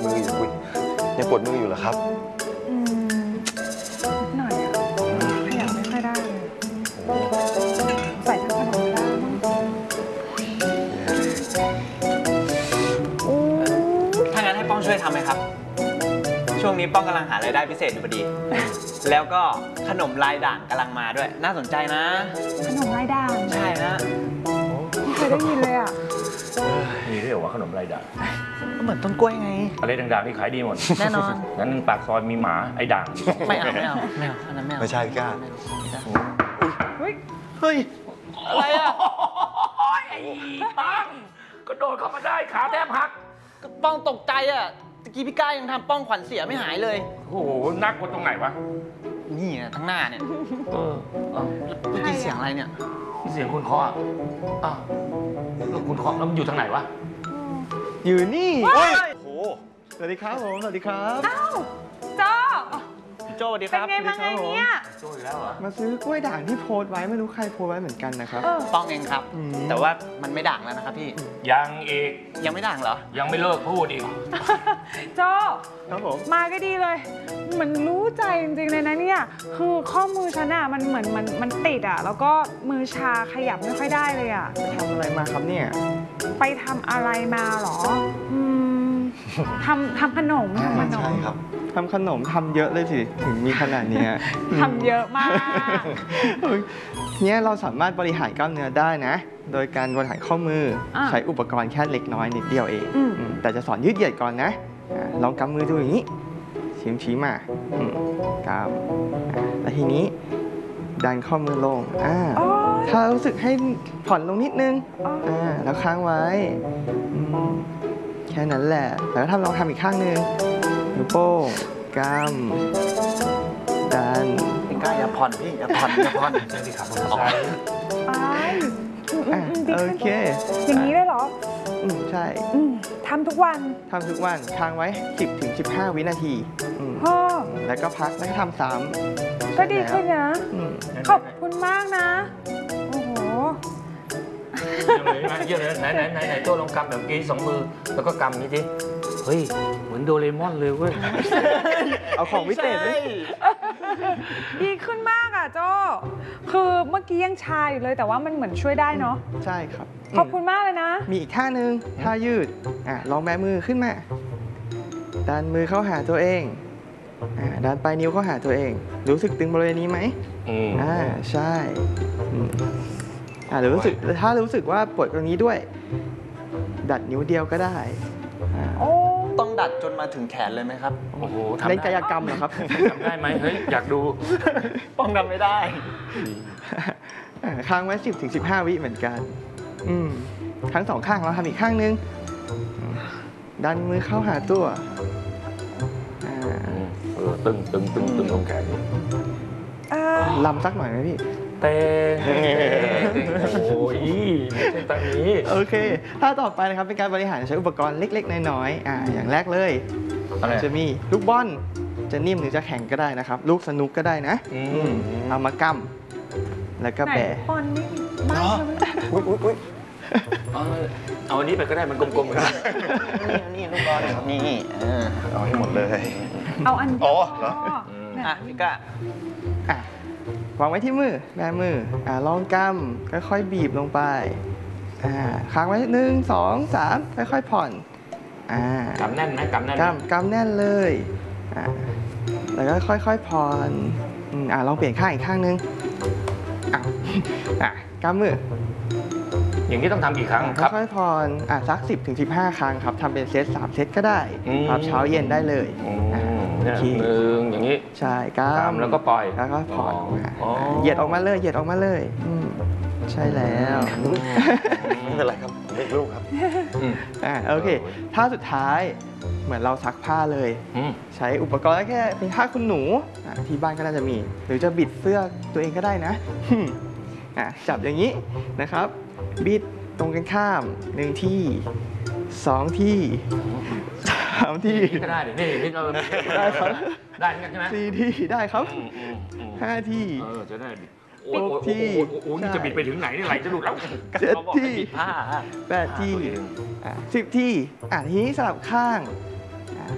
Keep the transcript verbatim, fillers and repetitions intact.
มืออยู่อุ้ยยังปวดมืออยู่เหรอครับอืมนิดหน่อยอะขยับไม่ค่อยได้เลยใส่ทั้งขนมได้ถ้างั้นให้ป้องช่วยทำไหมครับช่วงนี้ป้องกำลังหารายได้พิเศษอยู่พอดี แล้วก็ขนมลายด่างกำลังมาด้วยน่าสนใจนะขนมลายด่างใช่นะไม่เคยได้ยินเลยอ่ะมีด้วยเหรอว่าขนมลายด่างก็เหมือนต้นกล้วยไงอะไรด่างๆนี่ขายดีหมดแน่นอนงั้นปากซอยมีหมาไอ้ด่างไม่เอาไม่เอาไม่เอาอันนั้นไม่เอาไม่ใช่พี่ก้าอุ้ยเฮ้ยอะไรอ่ะไอ้ปังก็โดดเข้ามาได้ขาแทบหักป้องตกใจอ่ะตะกี้พี่ก้ายังทำป้องขวัญเสียไม่หายเลยโอ้โหนักกว่าตรงไหนวะนี่นะทั้งหน้าเนี่ยเออเมื่อกี้เสียงอะไรเนี่ยเสียงคุณเคาะอ้าวแล้วคุณเคาะแล้วมันอยู่ทางไหนวะอยู่นี่โอ้โหสวัสดีครับผมสวัสดีครับอ้าวโจ้โจ้สวัสดีครับเป็นไงมาไงเนี่ยโจ้อีกแล้วเหรอมาซื้อกล้วยด่างที่โพสไว้ไม่รู้ใครโพสไว้เหมือนกันนะครับป้องเองครับแต่ว่ามันไม่ด่างแล้วนะครับพี่ยังอีกยังไม่ด่างเหรอยังไม่เลิกพูดอีกโจ้ครับผมมาก็ดีเลยเหมือนรู้ใจจริงๆเลยนะเนี่ยคือข้อมือฉันอะมันเหมือนมันมันติดอะแล้วก็มือชาขยับไม่ค่อยได้เลยอะไปทำอะไรมาครับเนี่ยไปทำอะไรมาหรออืมทำทำขนมทำขนมใช่ครับทำขนมทำเยอะเลยสิถึงมีขนาดนี้ทำเยอะมากเนี่ยเราสามารถบริหารกล้ามเนื้อได้นะโดยการบริหารข้อมือใช้อุปกรณ์แค่เล็กน้อยนิดเดียวเองแต่จะสอนยืดเหยียดก่อนนะลองกำมือดูอย่างนี้ชี้ชี้มากำแล้วทีนี้ดันข้อมือลงถ้ารู้สึกให้ผ่อนลงนิดนึงแล้วค้างไว้แค่นั้นแหละแล้วก็ทำลองทำอีกข้างนึงนิ้วโป้งกำดันพี่ก้าอย่าผ่อนพี่อย่าผ่อนอย่าผ่อนใช่สิครับผมใช่โอเคอย่างนี้เลยเหรออืมใช่ทำทุกวันทำทุกวันค้างไว้ สิบถึงสิบห้า วินาทีแล้วก็พักแล้วก็ทำซ้ำก็ดีขึ้นนะขอบคุณมากนะโอ้โหเยอะเลยไหนไหนไหนไหนตัวลองกำแบบกี้สองมือแล้วก็กำนี้สิเฮ้ยเหมือนโดเรมอนเลยเว้ยเอาของวิเศษเลยดีขึ้นมากอ่ะโจ้คือเมื่อกี้ยังชาอยู่เลยแต่ว่ามันเหมือนช่วยได้เนาะใช่ครับขอบคุณมากเลยนะมีอีกท่านึงท่ายืดอ่ะลองแบมือขึ้นมาดันมือเข้าหาตัวเองอ่าดันปลายนิ้วเข้าหาตัวเองรู้สึกตึงบริเวณนี้ไหมอ่าใช่อ่าหรือรู้สึกถ้ารู้สึกว่าปวดตรงนี้ด้วยดัดนิ้วเดียวก็ได้ต้องดัดจนมาถึงแขนเลยไหมครับโอ้โหเล่นกายกรรมเหรอครับทำได้ไหมเฮ้ยอยากดูป้องทำไม่ได้ค้างไว้ สิบถึงสิบห้า วิเหมือนกันอืมทั้งสองข้างเราทำอีกข้างนึงดันมือเข้าหาตัวเออตึงตึงตึงตึงตรงแขนนี่ลำสักหน่อยไหมพี่เต้โอ้ยไม่ใช่ตอนนี้โอเคถ้าต่อไปนะครับเป็นการบริหารใช้อุปกรณ์เล็กๆน้อยๆอ่าอย่างแรกเลยจะมีลูกบอลจะนิ่มหรือจะแข็งก็ได้นะครับลูกสนุกก็ได้นะเอามากำแล้วก็แบะบอลนี่บ้าใช่ไหมอุ้ยอุ้ยอุ้ยเอาอันนี้ไปก็ได้มันกลมๆเลยนี่ลูกบอลนี่เอาให้หมดเลยเอาอันอ๋อเหรออ่ะพี่ก้าอ่ะวางไว้ที่มือแบมืออ่าลองกำค่อยๆบีบลงไปอ่าค้างไว้หนึ่งสองสามค่อยๆผ่อนอ่ากำแน่นไหมกำแน่นกำกำแน่นเลยอ่าแล้วก็ค่อยๆผ่อนอ่าลองเปลี่ยนข้างอีกข้างนึงอ่ะอ่ะกำมืออย่างนี้ต้องทำกี่ครั้งครับค่อยๆผ่อนอ่ะสักสิบถึงสิบห้าครั้งครับทำเป็นเซตสามเซตก็ได้ครับเช้าเย็นได้เลยหนึ่งอย่างนี้ใช่กำแล้วก็ปล่อยแล้วก็ผ่อนเหยียดออกมาเลยเหยียดออกมาเลยใช่แล้วไม่เป็นไรครับเด็กลูกครับอ่าโอเคท่าสุดท้ายเหมือนเราซักผ้าเลยใช้อุปกรณ์แค่เป็นผ้าคุณหนูที่บ้านก็น่าจะมีหรือจะบิดเสื้อตัวเองก็ได้นะอ่ะจับอย่างนี้นะครับบิดตรงกันข้ามหนึ่งที่สองที่สามที่ก็ได้เดี๋ยวนี่นี่เราได้ครับได้กันใช่ไหมสี่ที่ได้ครับห้าที่เออจะได้หกที่โอ้ยจะบิดไปถึงไหนนี่ไหลจะหลุดแล้วเจ็ดที่แปดที่สิบที่อ่ะทีนี้สลับข้าง